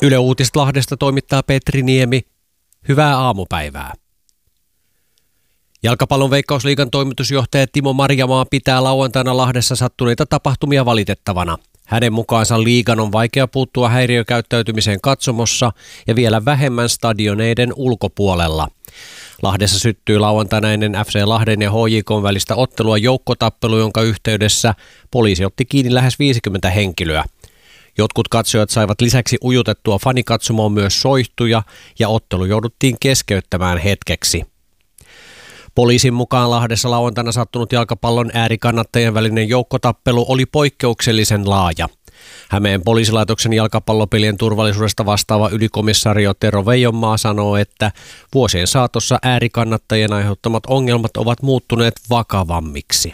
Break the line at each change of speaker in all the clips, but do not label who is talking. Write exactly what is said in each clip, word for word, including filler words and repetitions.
Yle Uutiset Lahdesta toimittaa Petri Niemi. Hyvää aamupäivää. Jalkapallon Veikkausliigan toimitusjohtaja Timo Marjamaa pitää lauantaina Lahdessa sattuneita tapahtumia valitettavana. Hänen mukaansa liigan on vaikea puuttua häiriökäyttäytymiseen katsomossa ja vielä vähemmän stadioneiden ulkopuolella. Lahdessa syttyi lauantaina ennen F C Lahden ja H J K:n välistä ottelua joukkotappelu, jonka yhteydessä poliisi otti kiinni lähes viisikymmentä henkilöä. Jotkut katsojat saivat lisäksi ujutettua fanikatsomoon myös soihtuja ja ottelu jouduttiin keskeyttämään hetkeksi. Poliisin mukaan Lahdessa lauantaina sattunut jalkapallon äärikannattajien välinen joukkotappelu oli poikkeuksellisen laaja. Hämeen poliisilaitoksen jalkapallopelien turvallisuudesta vastaava ylikomissario Tero Veijonmaa sanoo, että vuosien saatossa äärikannattajien aiheuttamat ongelmat ovat muuttuneet vakavammiksi.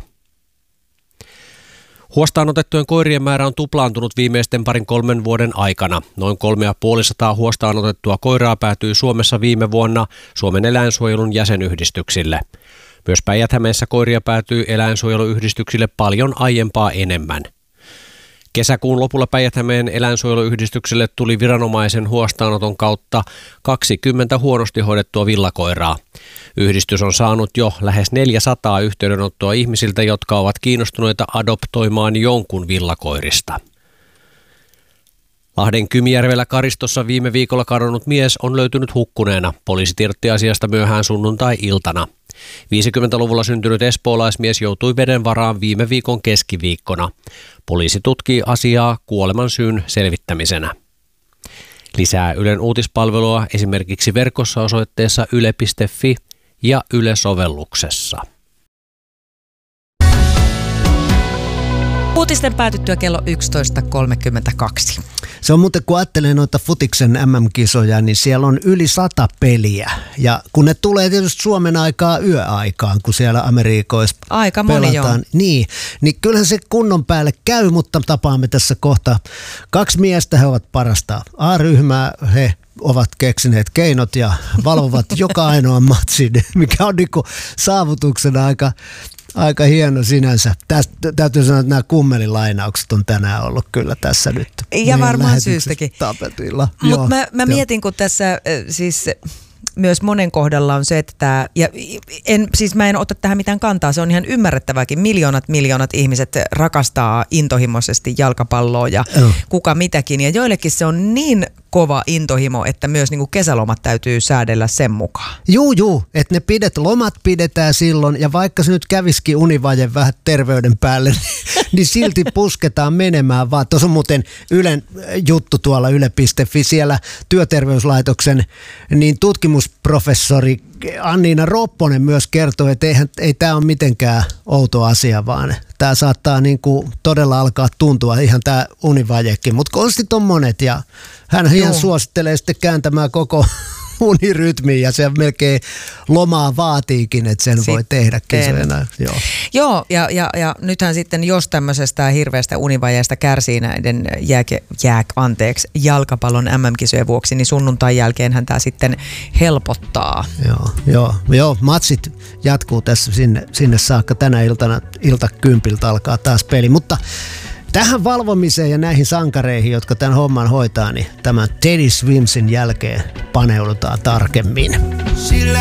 Huostaan otettujen koirien määrä on tuplaantunut viimeisten parin kolmen vuoden aikana. Noin kolme ja puolisataa huostaan otettua koiraa päätyi Suomessa viime vuonna Suomen eläinsuojelun jäsenyhdistyksille. Myös Päijät-Hämeessä koiria päätyy eläinsuojeluyhdistyksille paljon aiempaa enemmän. Kesäkuun lopulla Päijät-Hämeen eläinsuojeluyhdistykselle tuli viranomaisen huostaanoton kautta kaksikymmentä huonosti hoidettua villakoiraa. Yhdistys on saanut jo lähes neljäsataa yhteydenottoa ihmisiltä, jotka ovat kiinnostuneita adoptoimaan jonkun villakoirista. Lahden Kymijärvellä Karistossa viime viikolla kadonnut mies on löytynyt hukkuneena. Poliisi tiedotti asiasta myöhään sunnuntai-iltana. viisikymmentäluvulla syntynyt espoolaismies joutui veden varaan viime viikon keskiviikkona. Poliisi tutkii asiaa kuoleman syyn selvittämisenä. Lisää Ylen uutispalvelua esimerkiksi verkossa osoitteessa yle piste fi ja Yle-sovelluksessa.
Uutisten päätyttyä kello yksitoista kolmekymmentäkaksi.
Se on muuten, kun ajattelee noita futiksen M M-kisoja, niin siellä on yli sata peliä. Ja kun ne tulee tietysti Suomen aikaa yöaikaan, kun siellä Amerikoissa
Aika moni
pelataan. Niin, niin kyllähän se kunnon päälle käy, mutta tapaamme tässä kohta kaksi miestä. He ovat parasta A-ryhmää, he ovat keksineet keinot ja valvovat joka ainoa matsin, mikä on niinku saavutuksena aika... Aika hieno sinänsä. Tästä täytyy sanoa, että nämä kummelilainaukset on tänään ollut kyllä tässä nyt.
Ja varmaan syystäkin. Mutta mä, mä mietin, kun tässä siis myös monen kohdalla on se, että tämä, ja en, siis mä en ota tähän mitään kantaa, se on ihan ymmärrettävääkin. Miljoonat miljoonat ihmiset rakastaa intohimoisesti jalkapalloa ja oh. kuka mitäkin. Ja joillekin se on niin kova intohimo, että myös niinku kesälomat täytyy säädellä sen mukaan.
Juu, juu, että ne pidet, lomat pidetään silloin ja vaikka se nyt kävisikin univaje vähän terveyden päälle, niin silti pusketaan menemään vaan. Tuossa on muuten Ylen juttu tuolla yle piste fi, siellä työterveyslaitoksen niin tutkimusprofessori Anniina Ropponen myös kertoo, että eihän, ei tämä ole mitenkään outo asia, vaan tämä saattaa niinku todella alkaa tuntua ihan tämä univajekin, mutta konstit on monet ja hän ihan suosittelee sitten kääntämään koko unirytmiin ja se melkein lomaa vaatiikin, että sen sitten voi tehdä kisoina. Joo,
Joo ja, ja, ja nythän sitten jos tämmöisestä hirveästä univajeesta kärsii näiden jääk, jääk, anteeksi, jalkapallon M M-kisojen vuoksi, niin sunnuntain jälkeenhän tämä sitten helpottaa.
Joo, joo, joo, matsit jatkuu tässä sinne, sinne saakka tänä iltana, ilta kympiltä alkaa taas peli, mutta tähän valvomiseen ja näihin sankareihin, jotka tämän homman hoitaa, niin tämän Teddy Swimsin jälkeen paneudutaan tarkemmin.